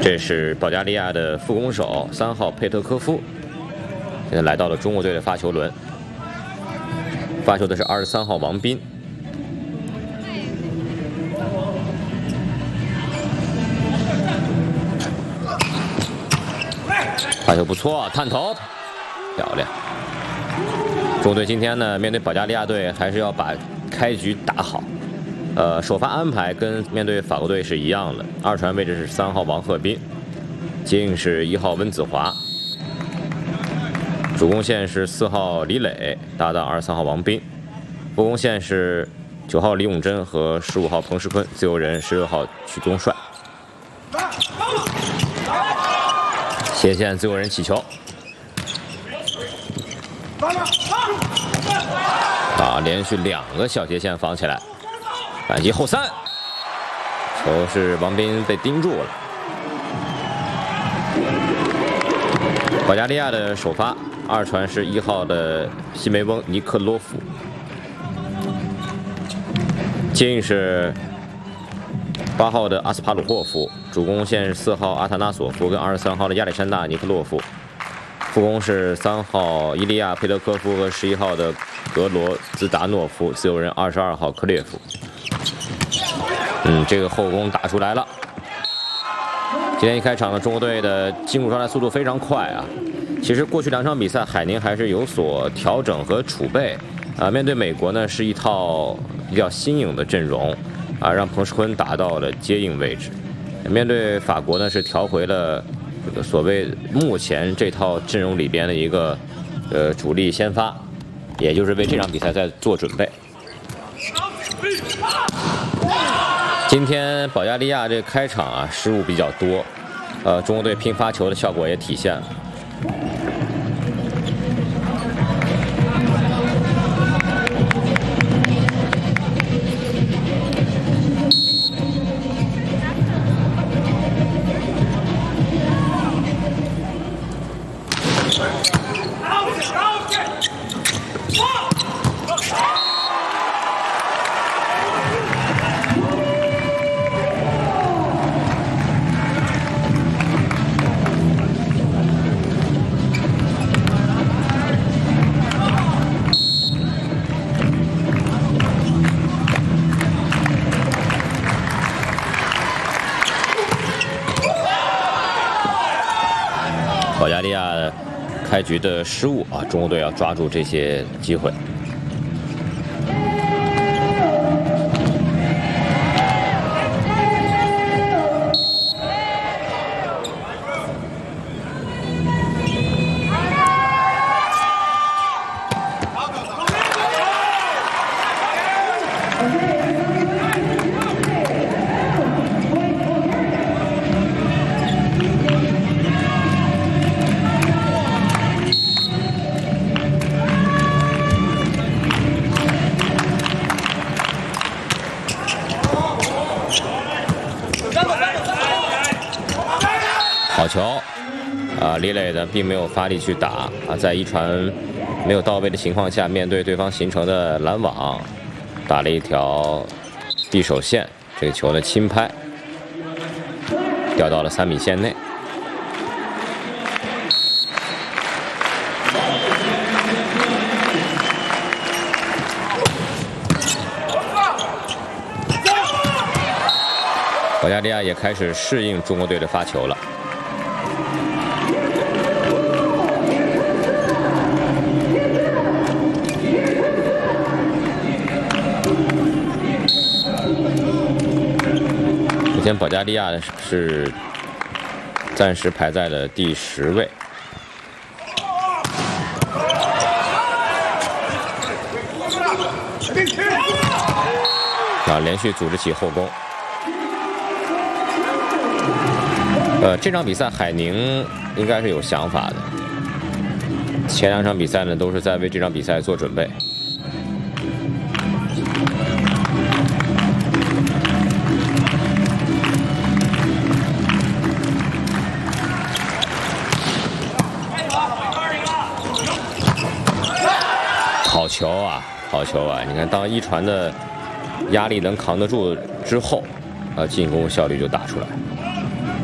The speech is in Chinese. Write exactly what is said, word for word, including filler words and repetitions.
这是保加利亚的副攻手三号佩特科夫，现在来到了中国队的发球轮，发球的是二十三号王斌。 发球不错，探头，漂亮。中国队今天呢，面对保加利亚队，还是要把开局打好。呃，首发安排跟面对法国队是一样的，二传位置是三号王鹤斌，接应是一号温子华，主攻线是四号李磊搭档二十三号王斌，副攻线是九号李永珍和十五号彭世坤，自由人十六号曲宗帅。 斜线自由人起球，啊，连续两个小斜线防起来，反击后三，球是王斌被盯住了。保加利亚的首发二传是一号的西梅翁尼克洛夫，接应是八号的阿斯帕鲁霍夫。 主攻线是四号阿塔纳索夫跟二十三号的亚历山大尼克洛夫，副攻是三号伊利亚佩德科夫和十一号的格罗兹达诺夫，自由人二十二号科列夫。嗯，这个后攻打出来了。今天一开场呢，中国队的进入状态速度非常快啊。其实过去两场比赛，海宁还是有所调整和储备啊。面对美国呢，是一套比较新颖的阵容啊，让彭世坤打到了接应位置。 面对法国呢，是调回了这个所谓目前这套阵容里边的一个呃主力先发，也就是为这场比赛在做准备。今天保加利亚这开场啊失误比较多，呃，中国队拼发球的效果也体现了。 保加利亚开局的失误啊，中国队要抓住这些机会。好球，啊，李磊呢并没有发力去打啊，在一传没有到位的情况下，面对对方形成的拦网，打了一条地手线，这个球呢轻拍，掉到了三米线内。保加利亚也开始适应中国队的发球了。 目前保加利亚是暂时排在了第十位。啊，连续组织起后攻。呃，这场比赛海宁应该是有想法的。前两场比赛呢，都是在为这场比赛做准备。 好球啊，好球啊！你看，当一传的压力能扛得住之后，呃，进攻效率就打出来。